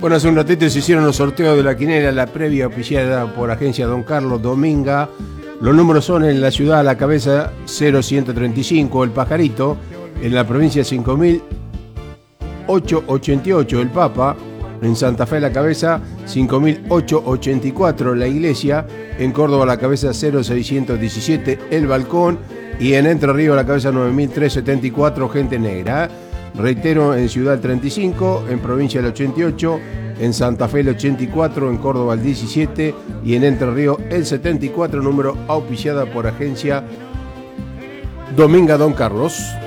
Bueno, hace un ratito se hicieron los sorteos de la quinela, la previa oficiada por Agencia Don Carlos Dominga. Los números son en la ciudad a la cabeza 0135, El Pajarito, en la provincia 5888, El Papa, en Santa Fe a la cabeza 5884, La Iglesia, en Córdoba a la cabeza 0617, El Balcón, y en Entre Ríos a la cabeza 9374, Gente Negra. Reitero, en Ciudad el 35, en Provincia el 88, en Santa Fe el 84, en Córdoba el 17 y en Entre Ríos el 74, número auspiciada por Agencia Dominga Don Carlos.